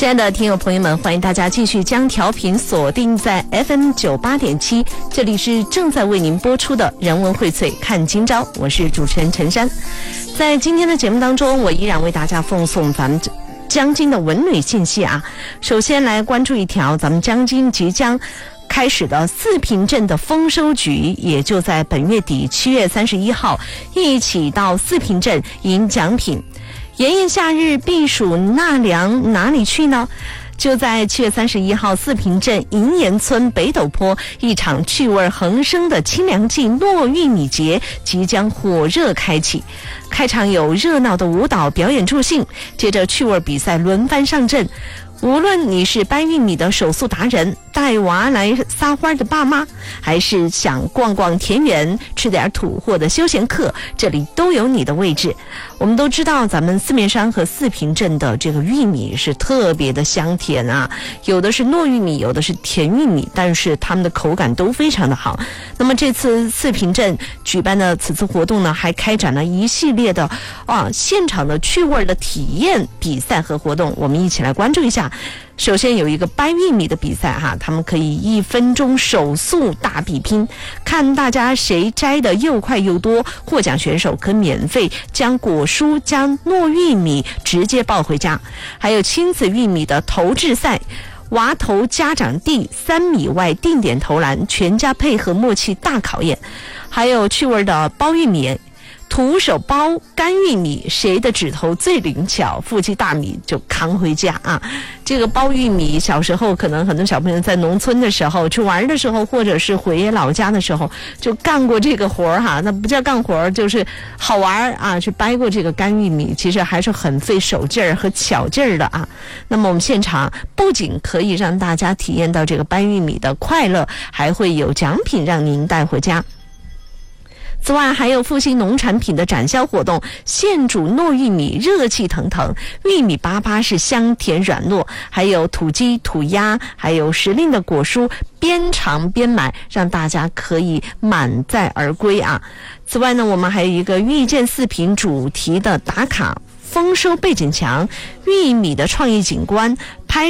亲爱的听友朋友们，欢迎大家继续将调频锁定在 FM98.7， 这里是正在为您播出的人文荟萃看今朝，我是主持人陈珊。在今天的节目当中，我依然为大家奉送咱们江津的文旅信息啊。首先来关注一条，咱们江津即将开始的四平镇的丰收局，也就在本月底7月31号一起到四平镇赢奖品。炎炎夏日避暑纳凉哪里去呢？就在7月31号，四平镇银岩村北陡坡，一场趣味横生的清凉季糯玉米节即将火热开启。开场有热闹的舞蹈表演助兴，接着趣味比赛轮番上阵。无论你是掰玉米的手速达人，带娃来撒欢的爸妈，还是想逛逛田园吃点土货的休闲客，这里都有你的位置。我们都知道咱们四面山和四平镇的这个玉米是特别的香甜啊，有的是糯玉米，有的是甜玉米，但是它们的口感都非常的好。那么这次四平镇举办的此次活动呢，还开展了一系列的现场的趣味的体验比赛和活动，我们一起来关注一下。首先有一个掰玉米的比赛哈，他们可以1分钟手速大比拼，看大家谁摘的又快又多。获奖选手可免费将果蔬将糯玉米直接抱回家。还有亲子玉米的投掷赛，娃投家长递3米外定点投篮，全家配合默契大考验。还有趣味的包玉米，徒手包干玉米，谁的指头最灵巧，腹肌大米就扛回家啊！这个包玉米，小时候可能很多小朋友在农村的时候去玩的时候，或者是回老家的时候就干过这个活哈。那不叫干活，就是好玩啊，去掰过这个干玉米，其实还是很费手劲儿和巧劲儿的啊。那么我们现场不仅可以让大家体验到这个掰玉米的快乐，还会有奖品让您带回家。此外还有复兴农产品的展销活动，现煮糯玉米热气腾腾，玉米粑粑是香甜软糯，还有土鸡土鸭，还有时令的果蔬，边尝边买，让大家可以满载而归啊。此外呢，我们还有一个遇见四平主题的打卡丰收背景墙，玉米的创意景观，拍